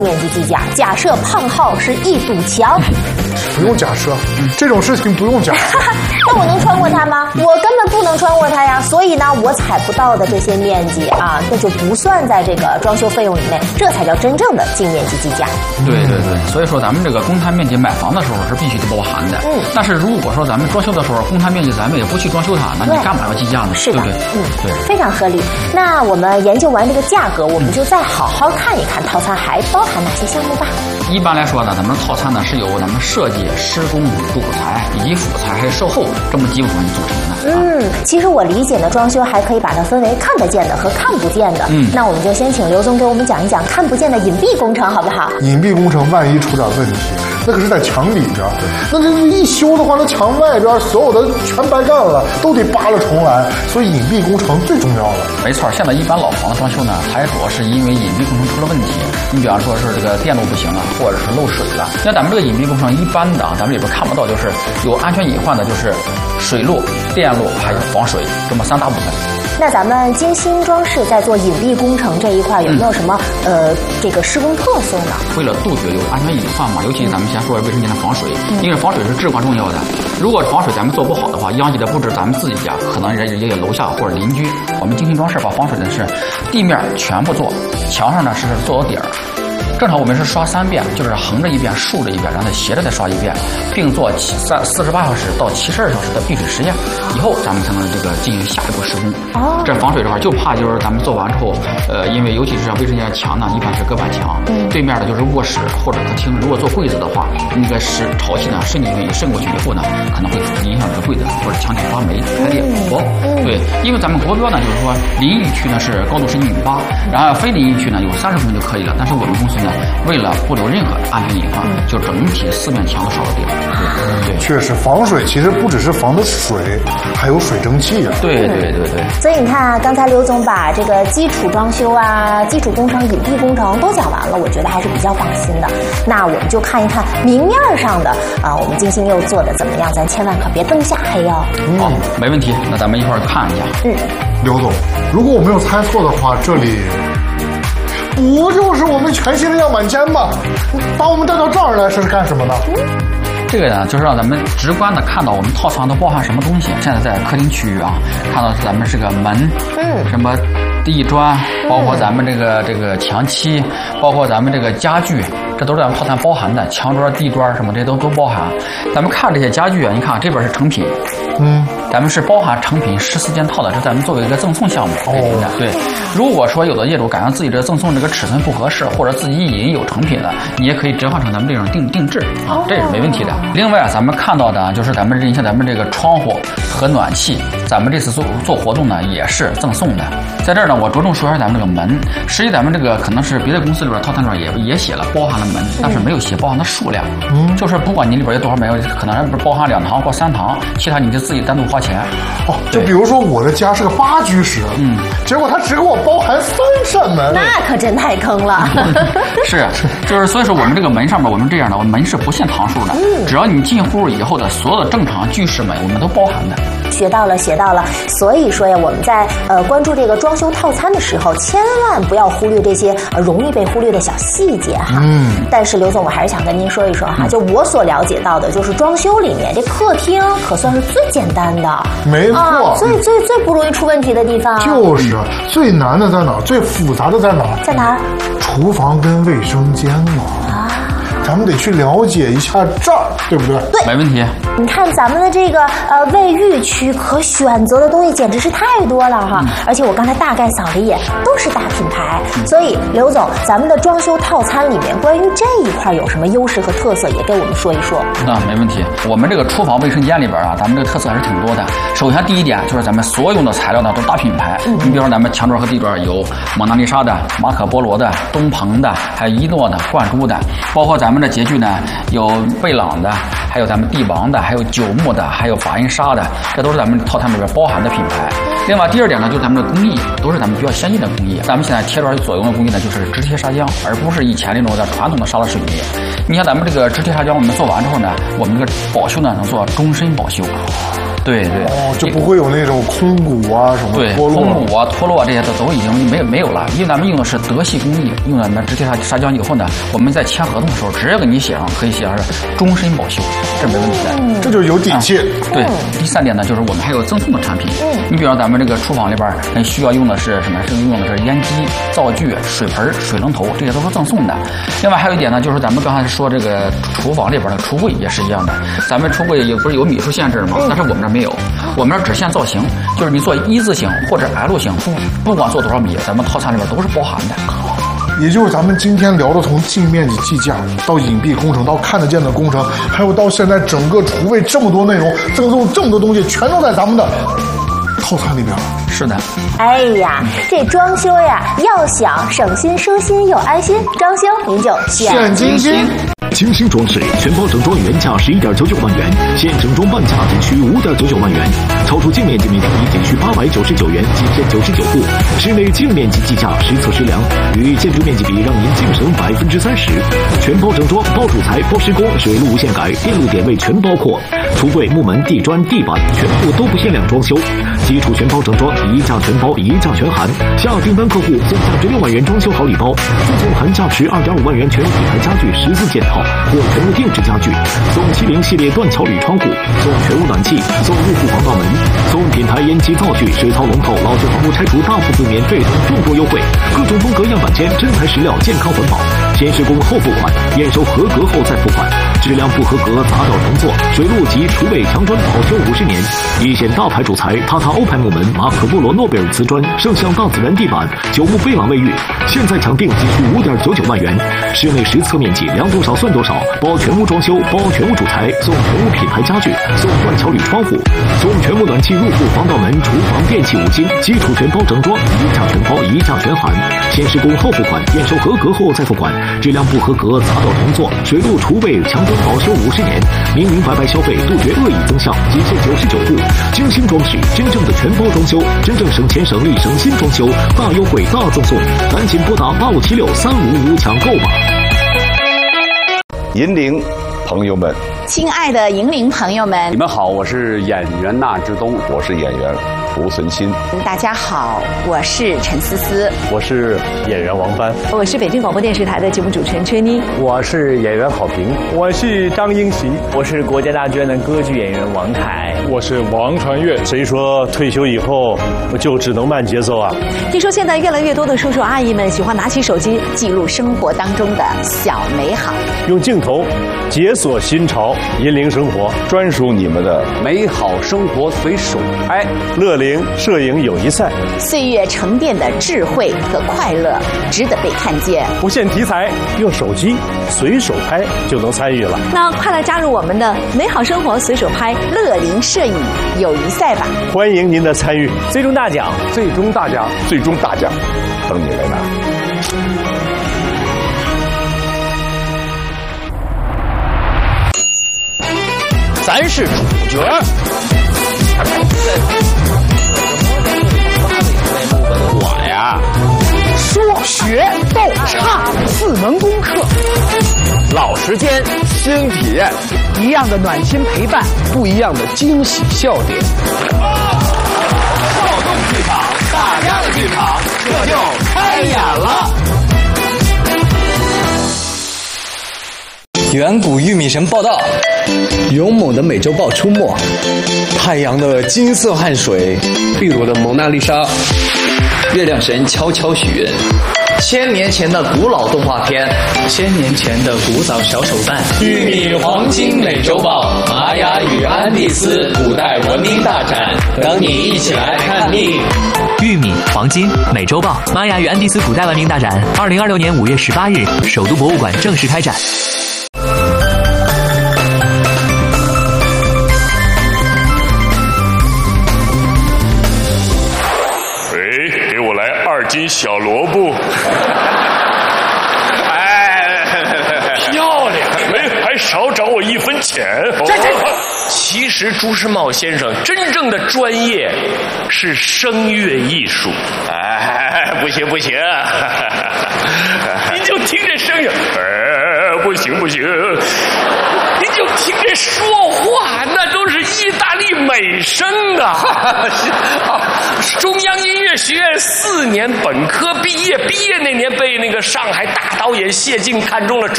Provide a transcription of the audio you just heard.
面积计价，假设胖号是一堵墙， 不用假设，这种事情不用假设。 那我能穿过它吗？我根本不能穿过它呀。所以呢，我采不到的这些面积啊，那就不算在这个装修费用里面，这才叫真正的净面积计价。 对对对，所以说咱们这个公摊面积买房的时候是必须得包含的。但是如果说咱们装修的时候，公摊面积咱们也不去装修它，那你干嘛要计价呢？ 是的， 对不对？对， 非常合理。那我们研究完这个价格，我们就再好好看一看套餐还包含哪些项目吧。 一般来说呢，咱们套餐呢是由咱们设计、施工、主材以及辅材还有售后这么几部分组成的。 其实我理解呢，装修还可以把它分为看得见的和看不见的。那我们就先请刘总给我们讲一讲看不见的隐蔽工程，好不好？ 隐蔽工程万一出点问题，那可是在墙里边，那这一修的话，那墙外边所有的全白干了，都得扒了重来。所以隐蔽工程最重要了。 没错，现在一般老房子装修呢，它也主要是因为隐蔽工程出了问题。你比方说是这个电路不行了，或者是漏水了。像咱们这个隐蔽工程一般的，咱们里边看不到，就是有安全隐患的，就是水路、电路还有防水这么3大部分。 那咱们金星装饰在做隐蔽工程这一块有没有什么这个施工特色呢？ 为了杜绝有安全隐患嘛，尤其咱们先说卫生间的防水，因为防水是至关重要的。如果防水咱们做不好的话，央企的不止咱们自己家，可能也有楼下或者邻居。我们金星装饰把防水的是地面全部做，墙上呢是做到底儿。正常我们是刷3遍，就是横着一遍、竖着一遍，然后再斜着再刷一遍，并做48小时到72小时的闭水实验，以后咱们才能这个进行下一步施工。这防水的话，就怕就是咱们做完之后，因为尤其是像卫生间墙呢，一般是隔板墙，对面的就是卧室或者客厅，如果做柜子的话，那个潮气呢渗过去以后呢，可能会影响这个柜子或者墙体发霉、开裂、腐蚀。对，因为咱们国标呢就是说淋浴区呢是高度是1.8米，然后非淋浴区呢有30公分就可以了，但是我们公司呢，为了不留任何安全隐患，就整体4面墙都烧了底。对， 确实防水其实不只是防的水，还有水蒸气啊。 对。 所以你看啊，刚才刘总把这个基础装修啊、基础工程、隐蔽工程都讲完了，我觉得还是比较放心的。那我们就看一看明面上的啊，我们金星又做的怎么样？咱千万可别灯下黑哦。 好，没问题。那咱们一块儿看一下。 刘总，如果我没有猜错的话，这里不就是我们全新的样板间吗？把我们带到这儿来是干什么呢？ 这个呢，就是让咱们直观的看到我们套餐都包含什么东西。现在在客厅区域啊，看到咱们这个门，什么地砖，包括咱们这个墙漆，包括咱们这个家具，这都是咱们套餐包含的。墙砖、地砖什么这些都包含。咱们看这些家具啊，你看这边是成品，咱们是包含成品14件套的，这咱们作为一个赠送项目。对，如果说有的业主感觉自己这赠送这个尺寸不合适，或者自己已经有成品了，你也可以折换成咱们这种定制啊，这也是没问题的。另外咱们看到的就是咱们这个窗户和暖气，咱们这次做活动呢也是赠送的。在这儿呢，我着重说一下咱们这个门。实际咱们这个可能是别的公司里边套餐里边也写了包含了门，但是没有写包含的数量。就是不管你里边有多少门，可能包含2堂或3堂，其他你就自己单独花钱。 就比如说我的家是个8居室，结果他只给我包含3扇门， 那可真太坑了。 是，就是所以说我们这个门上面我们这样的，我们门是不限堂数的，只要你进户以后的所有的正常居室门，我们都包含的。 学到了。所以说呀，我们在关注这个装修套餐的时候，千万不要忽略这些容易被忽略的小细节哈。但是刘总，我还是想跟您说一说哈，就我所了解到的，就是装修里面这客厅可算是最简单的， 没错， 最不容易出问题的地方， 就是最难的在哪儿，最复杂的在哪儿？ 在哪儿？ 厨房跟卫生间嘛。咱们得去了解一下这儿，对不对？ 对， 没问题。 你看咱们的这个卫浴区可选择的东西简直是太多了哈，而且我刚才大概扫了一眼，都是大品牌。所以刘总，咱们的装修套餐里面关于这一块有什么优势和特色，也给我们说一说。 没问题。我们这个厨房卫生间里边啊，咱们这个特色还是挺多的。首先第一点就是咱们所用的材料呢都是大品牌，你比如说咱们墙砖和地砖有蒙娜丽莎的、马可波罗的、东鹏的，还有一诺的、冠珠的，包括咱们的洁具呢有贝朗的，还有咱们帝王的，还有九牧的，还有法印沙的，这都是咱们套餐里边包含的品牌。另外第二点呢，就是咱们的工艺都是咱们比较先进的工艺。咱们现在贴砖所用的工艺呢，就是直贴砂浆，而不是以前那种传统的砂拉水泥。你像咱们这个直贴砂浆，我们做完之后呢，我们这个保修呢能做终身保修。 对对。 哦，就不会有那种空鼓啊什么脱落。 空鼓啊、脱落这些都已经没有了，因为咱们用的是德系工艺，用咱们直接砂浆以后呢，我们在签合同的时候直接给你写上，可以写上是终身保修，这没问题的。 这就有底气。 对，第3点呢，就是我们还有赠送的产品。你比如咱们这个厨房里边，需要用的是什么？用的是烟机、灶具、水盆、水龙头，这些都是赠送的。另外还有一点呢，就是咱们刚才说这个厨房里边的橱柜也是一样的。咱们橱柜也不是有米数限制吗？但是我们这没有，我们这只限造型，就是你做1字形或者 L 型，不管做多少米，咱们套餐里边都是包含的。 也就是咱们今天聊的，从净面积计价到隐蔽工程，到看得见的工程，还有到现在整个厨卫这么多内容，赠送这么多东西，全都在咱们的套餐里边。 是的。 哎呀，这装修呀，要想省心、省心又安心，装修您就选金星。 精心装饰全包整装原价11.99万元，现整装半价仅需5.99万元，超出净面积每平米仅需899元，即骗99户。室内净面积计价实测实量，与建筑面积比让您净省30%。全包整装，包主材、包施工、水路无限改，电路点位全包括。橱柜、木门、地砖、地板全部都不限量装修。基础全包整装，一价全包，一价全含。下订单客户送价值6万元装修好礼包，附送含价值2.5万元全屋品牌家具14件套或全屋定制家具，送70系列断桥铝窗户，送全屋暖气，送入户防盗门，送品牌烟机灶具、水槽龙头、老旧房屋拆除大幅度免费等众多优惠，各种风格样板间，真材实料，健康环保。先施工后付款，验收合格后再付款，质量不合格砸掉重做，水路及厨卫墙砖保修50年。一线大牌主材塔塔欧派木门、马可波罗诺贝尔瓷砖、圣象大自然地板、九牧贝朗卫浴，现在抢订仅需5.99万元。室内实测面积量多少算多少，包全屋装修，包全屋主材，送全屋品牌家具，送断桥铝窗户，送全屋暖气入户防盗门、厨房电器5金，基础全包整装，一价全包，一价全含。先施工后付款，验收合格后再付款，质量不合格砸掉重做，水路厨卫墙砖保修50年，明明白白消费，杜绝恶意增项，仅限99户。精心装饰，真正的全包装修，真正省钱省力省心装修，大优惠大赠送，赶紧拨打85763555抢购吧！ 银铃朋友们， 亲爱的银铃朋友们， 你们好，我是演员纳之东，我是演员胡存新。 大家好，我是陈思思， 我是演员王帆， 我是北京广播电视台的节目主持人崔妮， 我是演员郝平， 我是张英奇， 我是国家大剧院的歌剧演员王凯， 我是王传岳。 谁说退休以后就只能慢节奏啊？ 听说现在越来越多的叔叔阿姨们喜欢拿起手机记录生活当中的小美好， 用镜头解锁新潮，引领生活， 专属你们的美好生活随手拍。 乐龄摄影友谊赛， 岁月沉淀的智慧和快乐值得被看见。 不限题材， 用手机随手拍就能参与了。 那快来加入我们的美好生活随手拍乐龄摄影友谊赛吧！ 欢迎您的参与， 最终大奖， 最终大奖， 最终大奖，等你来拿。 咱是主角。 我呀， 说学逗唱4门功课， 老时间新体验， 一样的暖心陪伴，不一样的惊喜笑点。 少动剧场，大家的剧场，这就开演了。 远古玉米神报道，勇猛的美洲豹出没，太阳的金色汗水， 秘鲁的蒙娜丽莎， 月亮神悄悄许愿，1000年前的古老动画片，1000年前的古早小手办，玉米黄金美洲豹，玛雅与安第斯古代文明大展，等你一起来看腻。 玉米、黄金、美洲豹、玛雅与安第斯古代文明大展，2026年5月18日，首都博物馆正式开展。 给我来2斤小萝卜。漂亮！还少找我1分钱。其实朱时茂先生真正的专业是声乐艺术。不行，您就听这声音，不行，您就听听这说话，那都是意大利美声啊！中央音乐学院4年本科毕业，毕业那年被那个上海大导演谢晋看中了，主